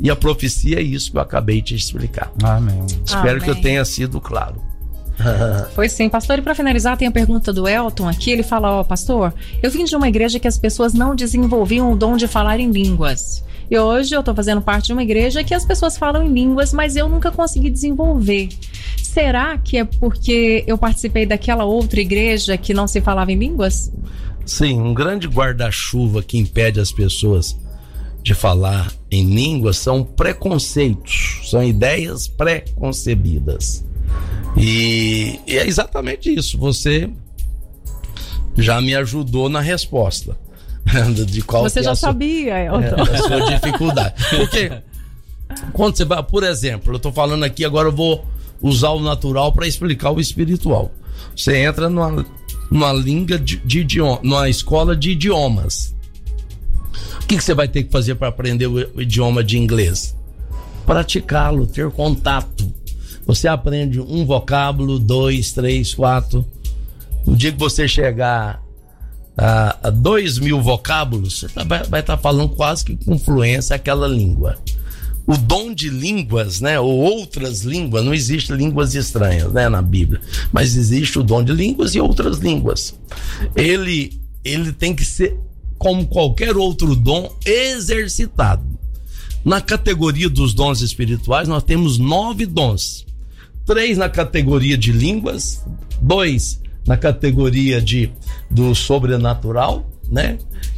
E a profecia é isso que eu acabei de explicar. Amém. Espero que eu tenha sido claro. Foi sim, pastor. E para finalizar, tem a pergunta do Elton aqui. Ele fala: pastor, eu vim de uma igreja que as pessoas não desenvolviam o dom de falar em línguas. E hoje eu estou fazendo parte de uma igreja que as pessoas falam em línguas, mas eu nunca consegui desenvolver. Será que é porque eu participei daquela outra igreja que não se falava em línguas? Sim, um grande guarda-chuva que impede as pessoas de falar em línguas são preconceitos, são ideias pré-concebidas. E é exatamente isso. Você já me ajudou na resposta de qual você já sabia, Elton. A sua dificuldade. Porque quando você vai, por exemplo, eu estou falando aqui, agora eu vou usar o natural para explicar o espiritual. Você entra numa língua de idioma, numa escola de idiomas. O que você vai ter que fazer para aprender o idioma de inglês? Praticá-lo, ter contato. Você aprende um vocábulo, 2, 3, 4. No dia que você chegar a 2.000 vocábulos, você vai estar falando quase que com fluência aquela língua. O dom de línguas, né, ou outras línguas, não existe línguas estranhas, né, na Bíblia, mas existe o dom de línguas e outras línguas. Ele tem que ser, como qualquer outro dom, exercitado. Na categoria dos dons espirituais, nós temos 9 dons. 3 na categoria de línguas, 2 na categoria do sobrenatural, né?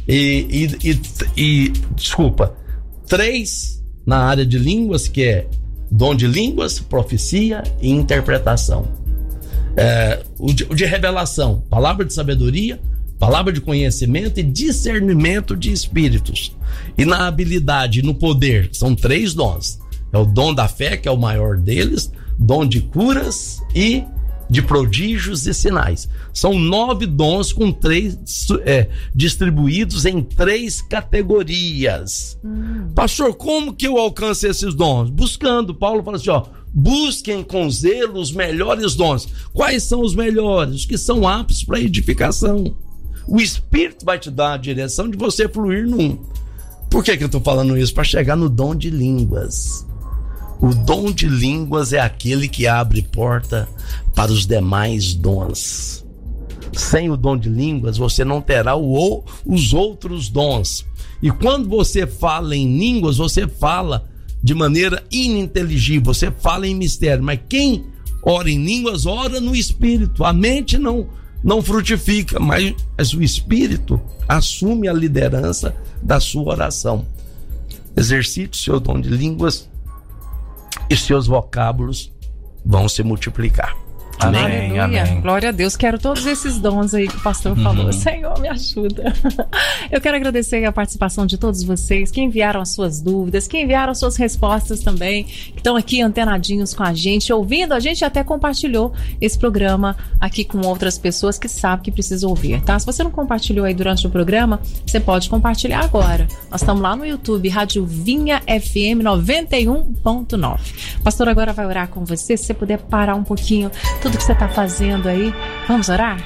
Desculpa, 3 na área de línguas, que é dom de línguas, profecia e interpretação. O de revelação, palavra de sabedoria, palavra de conhecimento e discernimento de espíritos. E na habilidade e no poder, são 3 dons. É o dom da fé, que é o maior deles, dom de curas e de prodígios e sinais. São 9 dons com 3 distribuídos em 3 categorias. Pastor, como que eu alcanço esses dons? Buscando. Paulo fala assim, busquem com zelo os melhores dons. Quais são os melhores? Os que são aptos para edificação. O Espírito vai te dar a direção de você fluir num. Por que eu estou falando isso? Para chegar no dom de línguas. O dom de línguas é aquele que abre porta para os demais dons. Sem o dom de línguas, você não terá os outros dons. E quando você fala em línguas, você fala de maneira ininteligível, você fala em mistério. Mas quem ora em línguas, ora no Espírito. A mente não frutifica, mas o Espírito assume a liderança da sua oração. Exercite o seu dom de línguas e seus vocábulos vão se multiplicar. Amém. Amém. Glória a Deus. Quero todos esses dons aí que o pastor falou. Senhor, me ajuda. Eu quero agradecer a participação de todos vocês que enviaram as suas dúvidas, que enviaram as suas respostas também, que estão aqui antenadinhos com a gente, ouvindo a gente, até compartilhou esse programa aqui com outras pessoas que sabem que precisam ouvir, tá? Se você não compartilhou aí durante o programa, você pode compartilhar agora. Nós estamos lá no YouTube, Rádio Vinha FM 91.9. O pastor agora vai orar com você. Se você puder parar um pouquinho tudo que você está fazendo aí. Vamos orar?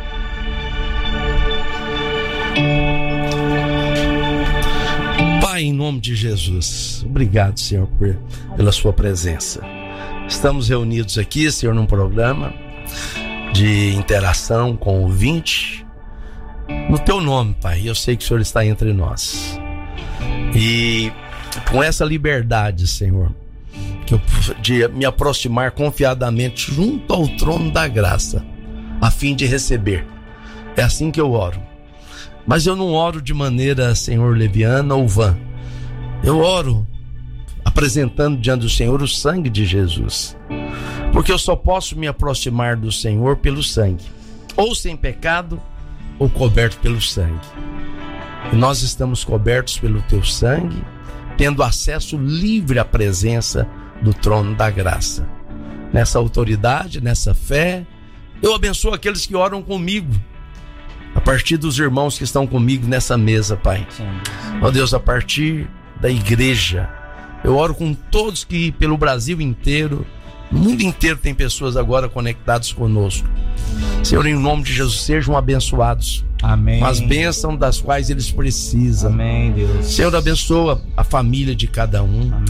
Pai, em nome de Jesus, obrigado, Senhor, pela sua presença. Estamos reunidos aqui, Senhor, num programa de interação com o ouvinte. No teu nome, Pai, eu sei que o Senhor está entre nós. E com essa liberdade, Senhor, de me aproximar confiadamente junto ao trono da graça, a fim de receber. É assim que eu oro. Mas eu não oro de maneira, Senhor, leviana ou vã. Eu oro apresentando diante do Senhor o sangue de Jesus. Porque eu só posso me aproximar do Senhor pelo sangue. Ou sem pecado, ou coberto pelo sangue. E nós estamos cobertos pelo teu sangue, tendo acesso livre à presença do trono da graça. Nessa autoridade, nessa fé, eu abençoo aqueles que oram comigo, a partir dos irmãos que estão comigo nessa mesa, Pai. Ó Deus, a partir da igreja, eu oro com todos que pelo Brasil inteiro, no mundo inteiro tem pessoas agora conectadas conosco. Senhor, em nome de Jesus, sejam abençoados. Amém. Com as bênçãos das quais eles precisam. Amém, Deus. Senhor, abençoa a família de cada um. Amém.